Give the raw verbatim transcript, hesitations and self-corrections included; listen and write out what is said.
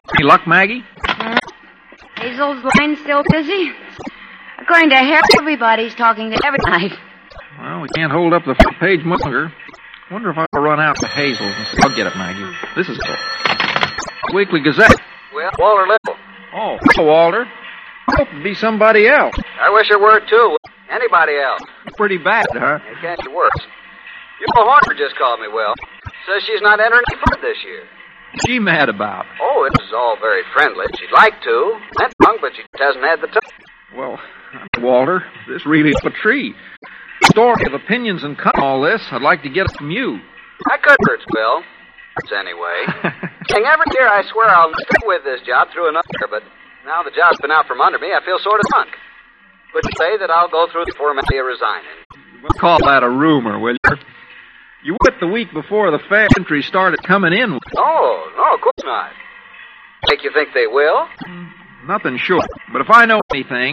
Any luck, Maggie? Uh, Hazel's line still busy? According to Harry, everybody's talking to every night. Well, we can't hold up the front page much longer. Wonder if I'll run out to Hazel's and see. I'll get it, Maggie. This is the Weekly Gazette. Well, Walter Little. Oh, hello, Walter. I hope it'd be somebody else. I wish it were, too. Anybody else. Pretty bad, huh? It can't be worse. You know, Harper just called me, Will. Says she's not entering any fun this year. What's she mad about? Oh, it was all very friendly. She'd like to. That's young, but she hasn't had the time. Well, Walter, this really is a treat. Story of opinions and cut all this. I'd like to get it from you. I could hurt, Bill. Anyway. Saying every year I swear I'll stick with this job through another year, but now the job's been out from under me, I feel sort of sunk. But you say that I'll go through the formality of resigning. We'll call that a rumor, will you? You quit the week before the fair entries started coming in. No, no, of course not. Make you think they will? Nothing sure. But if I know anything,